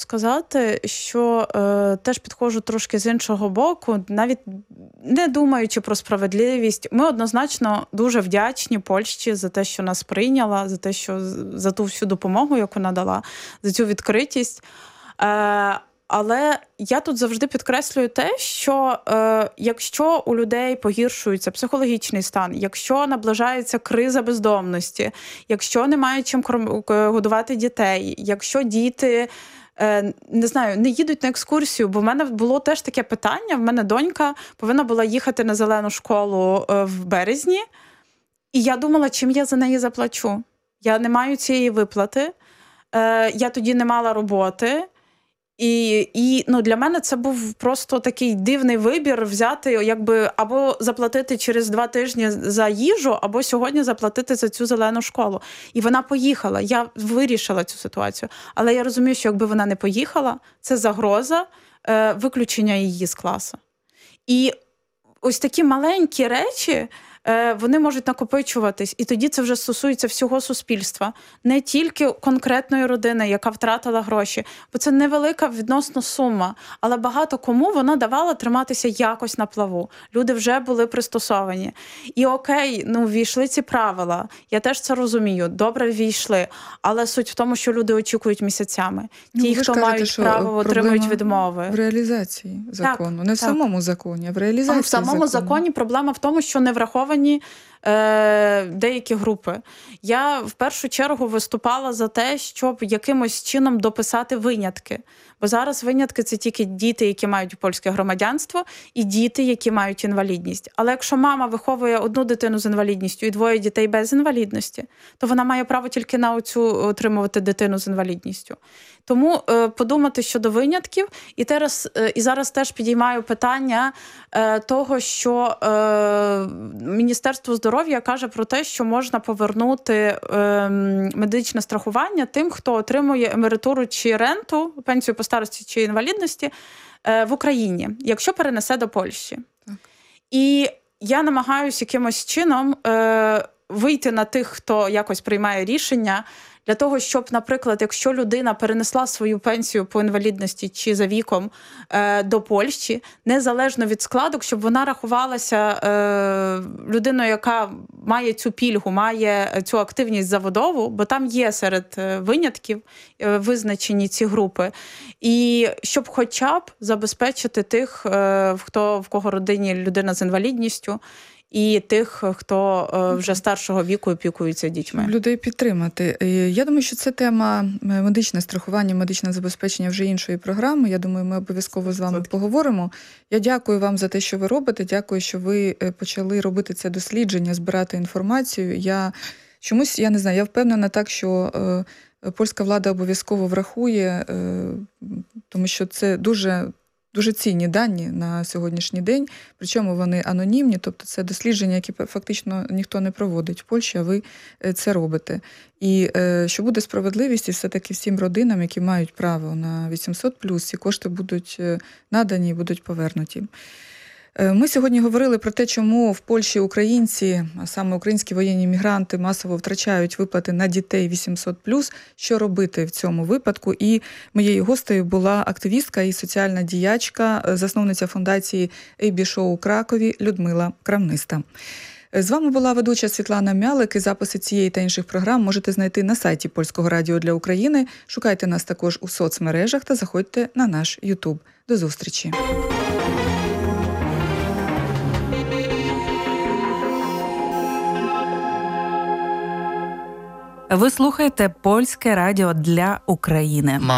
сказати, що теж підходжу трошки з іншого боку, навіть не думаючи про справедливість. Ми однозначно дуже вдячні Польщі за те, що нас прийняла, за те, що за ту всю допомогу, яку надала, за цю відкритість. Але я тут завжди підкреслюю те, що якщо у людей погіршується психологічний стан, якщо наближається криза бездомності, якщо немає чим годувати дітей, якщо діти, не знаю, не їдуть на екскурсію, бо в мене було теж таке питання, в мене донька повинна була їхати на зелену школу в березні, і я думала, чим я за неї заплачу. Я не маю цієї виплати, я тоді не мала роботи. І для мене це був просто такий дивний вибір взяти, якби, або заплатити через 2 тижні за їжу, або сьогодні заплатити за цю зелену школу. І вона поїхала. Я вирішила цю ситуацію. Але я розумію, що якби вона не поїхала, це загроза виключення її з класу. І ось такі маленькі речі, вони можуть накопичуватись. І тоді це вже стосується всього суспільства. Не тільки конкретної родини, яка втратила гроші. Бо це невелика відносно сума. Але багато кому вона давала триматися якось на плаву. Люди вже були пристосовані. І окей, ввійшли ці правила. Я теж це розумію. Добре ввійшли. Але суть в тому, що люди очікують місяцями. Ті, хто мають право, отримують відмови. В реалізації закону. Так, не в самому законі, а в реалізації закону. В самому законі проблема в тому, що не враховані деякі групи. Я в першу чергу виступала за те, щоб якимось чином дописати винятки. Бо зараз винятки – це тільки діти, які мають польське громадянство, і діти, які мають інвалідність. Але якщо мама виховує 1 дитину з інвалідністю і 2 дітей без інвалідності, то вона має право тільки на оцю отримувати дитину з інвалідністю. Тому подумати щодо винятків. І зараз теж підіймаю питання того, що Міністерство здоров'я каже про те, що можна повернути медичне страхування тим, хто отримує емеритуру чи ренту, пенсію по старості чи інвалідності в Україні, якщо перенесе до Польщі. Так. І я намагаюся якимось чином вийти на тих, хто якось приймає рішення, для того, щоб, наприклад, якщо людина перенесла свою пенсію по інвалідності чи за віком до Польщі, незалежно від складок, щоб вона рахувалася людиною, яка має цю пільгу, має цю активність заводову, бо там є серед винятків визначені ці групи. І щоб хоча б забезпечити тих, в кого родині людина з інвалідністю, і тих, хто вже старшого віку опікується дітьми. Людей підтримати. Я думаю, що це тема медичне страхування, медичне забезпечення вже іншої програми. Я думаю, ми обов'язково з вами поговоримо. Я дякую вам за те, що ви робите. Дякую, що ви почали робити це дослідження, збирати інформацію. Я не знаю, я впевнена так, що польська влада обов'язково врахує, тому що це дуже цінні дані на сьогоднішній день, причому вони анонімні, тобто це дослідження, які фактично ніхто не проводить в Польщі, а ви це робите. І що буде справедливість, і все-таки всім родинам, які мають право на 800+, ці кошти будуть надані і будуть повернуті. Ми сьогодні говорили про те, чому в Польщі українці, а саме українські воєнні мігранти, масово втрачають виплати на дітей 800+, що робити в цьому випадку. І моєю гостею була активістка і соціальна діячка, засновниця фундації AB Show у Кракові Людмила Крамниста. З вами була ведуча Світлана Мялик, і записи цієї та інших програм можете знайти на сайті Польського радіо для України. Шукайте нас також у соцмережах та заходьте на наш YouTube. До зустрічі! Ви слухаєте Польське радіо для України.